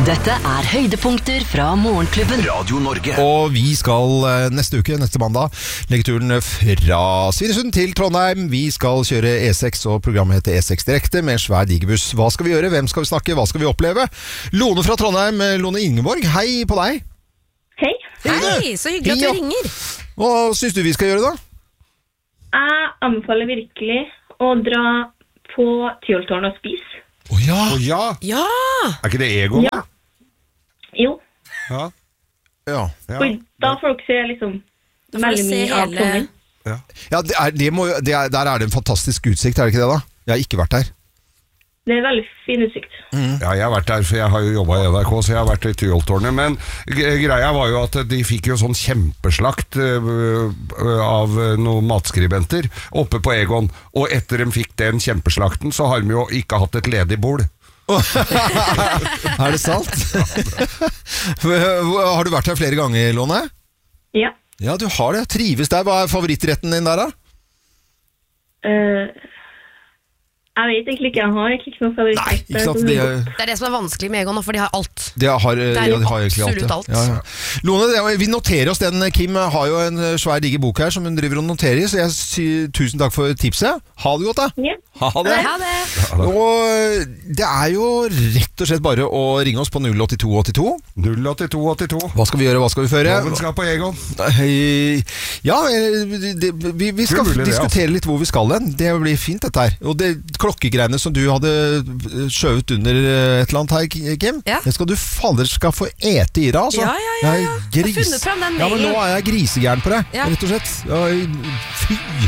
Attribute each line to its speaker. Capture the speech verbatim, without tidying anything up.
Speaker 1: Dette er høydepunkter fra Morgenklubben
Speaker 2: Radio Norge.
Speaker 3: Og vi skal neste uke, neste mandag, legge turen fra Svinesund til Trondheim. Vi skal kjøre E seks, og programmet heter E seks Direkte med svær digerbuss. Hva skal vi gjøre? Hvem skal vi snakke? Hva skal vi oppleve? Lone fra Trondheim, Lone Ingeborg, hei på deg.
Speaker 4: Hei.
Speaker 5: Hei, så hyggelig at du ringer.
Speaker 3: Hva synes du vi skal gjøre da?
Speaker 4: Jeg anbefaler virkelig å dra på Tyholttårnet og spise.
Speaker 3: Å ja.
Speaker 6: Å ja.
Speaker 5: Ja.
Speaker 6: Er ikke det Egon?
Speaker 4: Ja. Jo.
Speaker 6: Ja.
Speaker 3: Ja.
Speaker 6: Ja.
Speaker 4: Og da får dere se liksom
Speaker 5: Da får
Speaker 4: veldig
Speaker 5: du se
Speaker 4: mye av
Speaker 5: hele-
Speaker 4: kongen.
Speaker 6: Ja.
Speaker 3: Ja, det er, det må, jo- det er, der er det en fantastisk utsikt, er det ikke det da? Jeg har ikke vært der.
Speaker 4: Det er veldig fin utsikt.
Speaker 6: Ja, jeg har vært der, for jeg har jo jobbet i N R K, så jeg har vært i Tyholttårnet. Men g- greia var jo at de fikk jo sånn kjempeslakt øh, øh, av øh, noen matskribenter oppe på Egon. Og etter de fikk den kjempeslakten, så har de jo ikke hatt et ledig bord.
Speaker 3: Er det sant? Har du vært her flere ganger, Lone?
Speaker 4: Ja.
Speaker 3: Ja, du har det. Trives der. Hva er favorittretten din der da?
Speaker 4: Eh, jeg vet egentlig ikke, jeg har egentlig ikke noe favoritt.
Speaker 3: Nei, ikke sant? Det,
Speaker 5: Det er det som er vanskelig med Egon, for de har alt.
Speaker 3: det har,
Speaker 5: er
Speaker 3: ja,
Speaker 5: jo
Speaker 3: de har egentlig
Speaker 5: absolutt
Speaker 3: ja.
Speaker 5: alt.
Speaker 3: Ja, ja. Lone, det, vi noterer oss den. Kim har jo en svær digge bok her som hun driver og noterer i, så jeg sier tusen takk for tipset. Ha det godt da.
Speaker 4: Ja.
Speaker 3: Ha det.
Speaker 5: Ha det.
Speaker 3: Og det er jo rett og slett bare å ringe oss på null åtte to åtte to.
Speaker 6: null åtte to åtte to.
Speaker 3: Hva skal vi gjøre, hva skal vi føre?
Speaker 6: Loven skal på Egon.
Speaker 3: Nei, ja, det, vi, vi skal
Speaker 6: Mulig det,
Speaker 3: diskutere litt hvor vi skal hen. Det blir fint dette her. Og det klokkegreiene som du hadde skjøvet under et eller annet her, Kim,
Speaker 5: Ja.
Speaker 3: det skal du faller skal få ete i deg, altså.
Speaker 5: Ja, ja, ja, ja.
Speaker 3: Jeg er
Speaker 5: Jeg har funnet frem den
Speaker 3: Ja, men nå
Speaker 5: mailen.
Speaker 3: er jeg grisegæren på det,
Speaker 5: Ja.
Speaker 3: rett og slett. Ja, fy